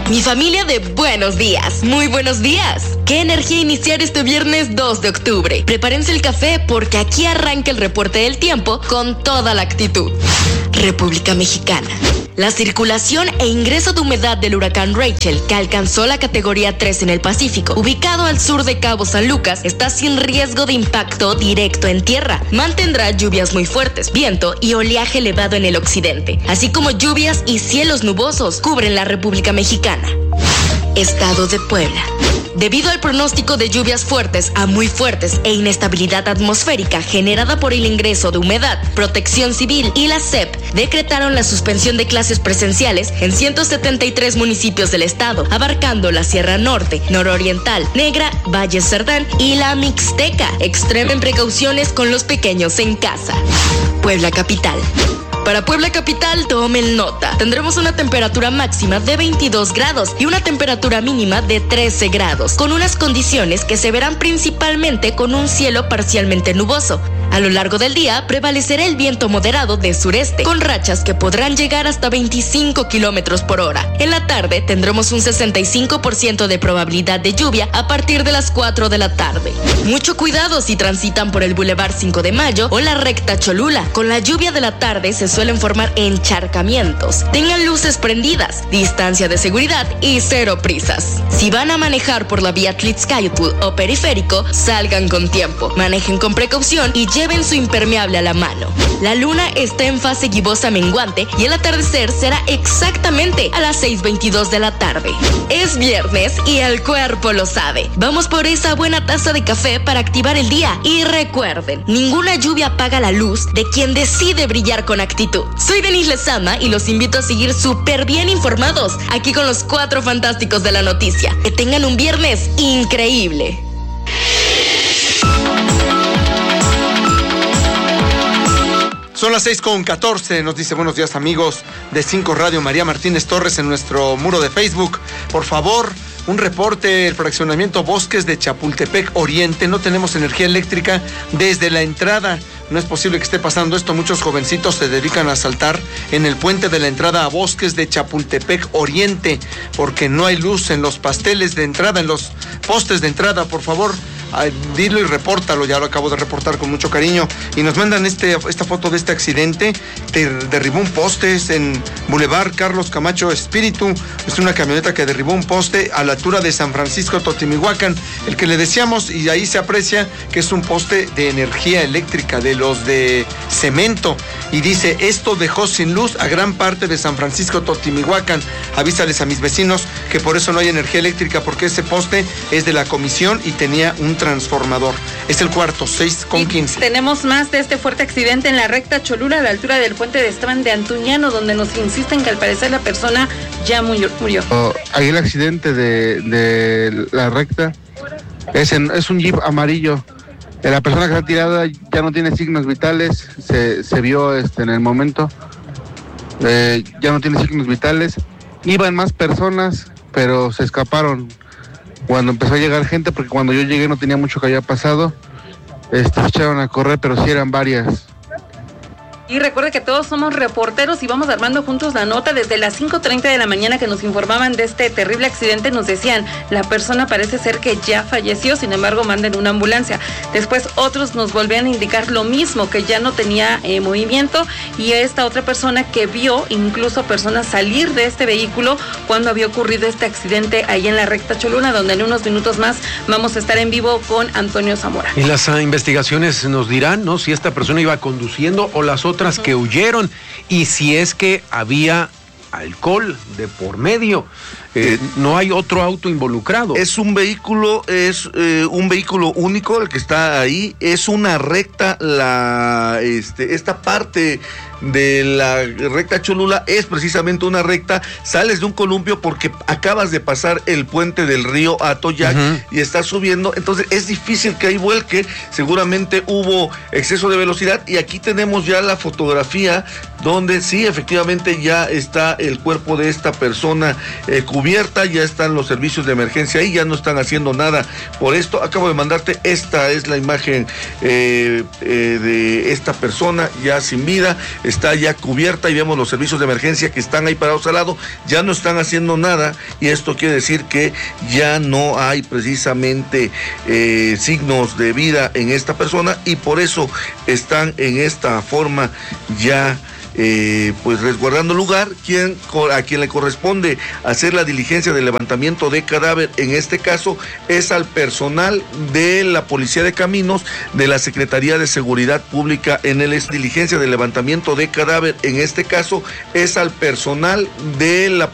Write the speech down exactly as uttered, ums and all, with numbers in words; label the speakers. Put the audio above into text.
Speaker 1: Mi familia de buenos días, muy buenos días. Qué energía iniciar este viernes dos de octubre. Prepárense el café porque aquí arranca el reporte del tiempo con toda la actitud. República Mexicana. La circulación e ingreso de humedad del huracán Rachel, que alcanzó la categoría tres en el Pacífico, ubicado al sur de Cabo San Lucas, está sin riesgo de impacto directo en tierra. Mantendrá lluvias muy fuertes, viento y oleaje elevado en el occidente, así como lluvias y cielos nubosos cubren la República Mexicana. Estado de Puebla. Debido al pronóstico de lluvias fuertes a muy fuertes e inestabilidad atmosférica generada por el ingreso de humedad, Protección Civil y la S E P decretaron la suspensión de clases presenciales en ciento setenta y tres municipios del estado, abarcando la Sierra Norte, Nororiental, Negra, Valle Cerdán y la Mixteca. Extremen precauciones con los pequeños en casa. Puebla Capital. Para Puebla Capital, tomen nota. Tendremos una temperatura máxima de veintidós grados y una temperatura mínima de trece grados, con unas condiciones que se verán principalmente con un cielo parcialmente nuboso. A lo largo del día prevalecerá el viento moderado de sureste, con rachas que podrán llegar hasta veinticinco kilómetros por hora. En la tarde tendremos un sesenta y cinco por ciento de probabilidad de lluvia a partir de las cuatro de la tarde. Mucho cuidado si transitan por el Boulevard cinco de Mayo o la recta Cholula. Con la lluvia de la tarde se suelen formar encharcamientos. Tengan luces prendidas, distancia de seguridad y cero prisas. Si van a manejar por la vía Tlitzcayotl o periférico, salgan con tiempo, manejen con precaución y lleven su impermeable a la mano. La luna está en fase gibosa menguante y el atardecer será exactamente a las seis veintidós de la tarde. Es viernes y el cuerpo lo sabe. Vamos por esa buena taza de café para activar el día. Y recuerden, ninguna lluvia apaga la luz de quien decide brillar con actitud. Soy Denise Lezama y los invito a seguir súper bien informados aquí con los cuatro fantásticos de la noticia. Que tengan un viernes increíble.
Speaker 2: Son las seis con catorce, nos dice buenos días amigos de cinco Radio María Martínez Torres en nuestro muro de Facebook. Por favor, un reporte, el fraccionamiento Bosques de Chapultepec Oriente, no tenemos energía eléctrica desde la entrada. No es posible que esté pasando esto, muchos jovencitos se dedican a saltar en el puente de la entrada a Bosques de Chapultepec Oriente, porque no hay luz en los pasteles de entrada, en los postes de entrada, por favor. Ay, dilo y repórtalo, ya lo acabo de reportar con mucho cariño. Y nos mandan este, esta foto de este accidente. Ter, derribó un poste en Boulevard Carlos Camacho Espíritu. Es una camioneta que derribó un poste a la altura de San Francisco Totimihuacán, el que le decíamos, y ahí se aprecia que es un poste de energía eléctrica, de los de cemento. Y dice, esto dejó sin luz a gran parte de San Francisco Totimihuacán. Avísales a mis vecinos que por eso no hay energía eléctrica, porque ese poste es de la comisión y tenía un transformador. Es el cuarto, seis con quince.
Speaker 3: Tenemos más de este fuerte accidente en la recta Cholula, a la altura del puente de Esteban de Antuñano, donde nos insisten que al parecer la persona ya murió. murió.
Speaker 4: Oh, ahí el accidente de, de la recta es, en, es un Jeep amarillo. La persona que está tirada ya no tiene signos vitales, se, se vio este, en el momento, eh, ya no tiene signos vitales. Iban más personas, pero se escaparon cuando empezó a llegar gente, porque cuando yo llegué no tenía mucho que había pasado. Este, se echaron a correr, pero sí eran varias.
Speaker 3: Y recuerde que todos somos reporteros y vamos armando juntos la nota. Desde las cinco treinta de la mañana que nos informaban de este terrible accidente, nos decían, la persona parece ser que ya falleció, sin embargo manden una ambulancia. Después otros nos volvían a indicar lo mismo, que ya no tenía eh, movimiento, y esta otra persona que vio incluso personas salir de este vehículo cuando había ocurrido este accidente ahí en la recta Cholula, donde en unos minutos más vamos a estar en vivo con Antonio Zamora.
Speaker 5: Y las uh, investigaciones nos dirán, ¿no?, si esta persona iba conduciendo o las otras que huyeron, y si es que había alcohol de por medio. Eh, eh, no hay otro auto involucrado.
Speaker 6: Es un vehículo, es eh, un vehículo único el que está ahí. Es una recta, la este, esta parte de la recta Cholula es precisamente una recta. Sales de un columpio porque acabas de pasar el puente del río Atoyac, uh-huh, y estás subiendo, entonces es difícil que ahí vuelque. Seguramente hubo exceso de velocidad, y aquí tenemos ya la fotografía donde sí, efectivamente ya está el cuerpo de esta persona eh, cubierta, ya están los servicios de emergencia ahí, ya no están haciendo nada por esto. Acabo de mandarte, esta es la imagen eh, eh, de esta persona ya sin vida. está ya cubierta y vemos los servicios de emergencia que están ahí parados al lado, ya no están haciendo nada y esto quiere decir que ya no hay precisamente eh, signos de vida en esta persona y por eso están en esta forma ya Eh, pues resguardando lugar. Quien, a quien le corresponde hacer la diligencia de levantamiento de cadáver en este caso es al personal de la Policía de Caminos de la Secretaría de Seguridad Pública. En el diligencia de levantamiento de cadáver en este caso es al personal de la